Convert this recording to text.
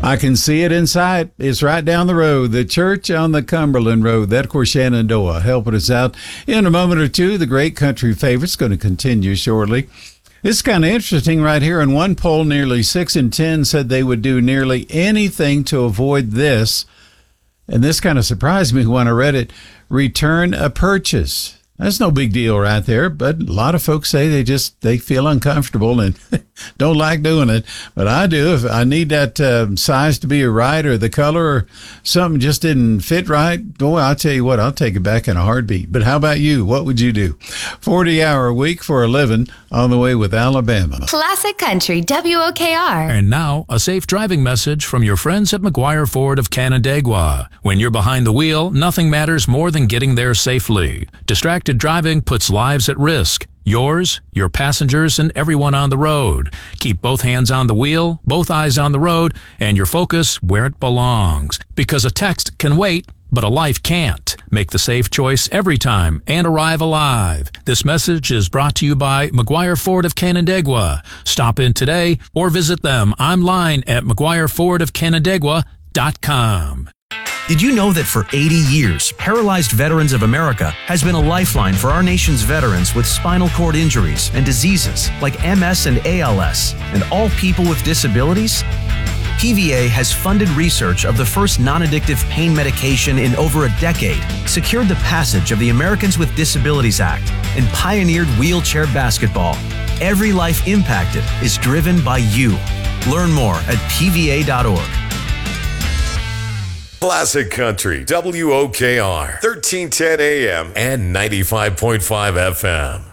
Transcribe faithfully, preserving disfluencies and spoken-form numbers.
I can see it in sight. It's right down the road. The church on the Cumberland Road. That, of course, Shenandoah helping us out in a moment or two. The great country favorite's going to continue shortly. It's kind of interesting right here. In one poll, nearly six in ten said they would do nearly anything to avoid this. And this kind of surprised me when I read it. Return a purchase. That's no big deal right there, but a lot of folks say they just, they feel uncomfortable and don't like doing it. But I do. If I need that uh, size to be right or the color or something just didn't fit right, boy, I'll tell you what, I'll take it back in a heartbeat. But how about you? What would you do? forty-hour week for a living on the way with Alabama. Classic Country, W O K R. And now, a safe driving message from your friends at McGuire Ford of Canandaigua. When you're behind the wheel, nothing matters more than getting there safely. Distracted driving puts lives at risk. Yours, your passengers, and everyone on the road. Keep both hands on the wheel, both eyes on the road, and your focus where it belongs. Because a text can wait, but a life can't. Make the safe choice every time and arrive alive. This message is brought to you by McGuire Ford of Canandaigua. Stop in today or visit them online at mcguire ford of canandaigua dot com. Did you know that for eighty years, Paralyzed Veterans of America has been a lifeline for our nation's veterans with spinal cord injuries and diseases like M S and A L S, and all people with disabilities? P V A has funded research of the first non-addictive pain medication in over a decade, secured the passage of the Americans with Disabilities Act, and pioneered wheelchair basketball. Every life impacted is driven by you. Learn more at p v a dot org. Classic Country, W O K R, thirteen ten A M and ninety-five point five F M.